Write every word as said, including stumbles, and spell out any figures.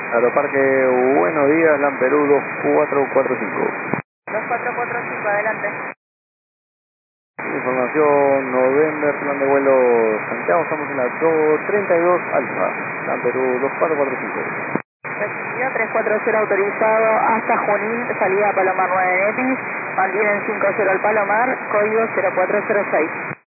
Aeroparque, buenos días, LAN Perú dos cuatro cuatro cinco. dos cuatro cuatro cinco, adelante. Información, November, plan de vuelo Santiago, estamos en la dos treinta y dos Alfa, LAN Perú dos cuatro cuatro cinco. Recibido tres cuatro cero autorizado hasta Junín, salida Palomar nueve Netis, mantienen cinco cero al Palomar, código cero cuatro cero seis.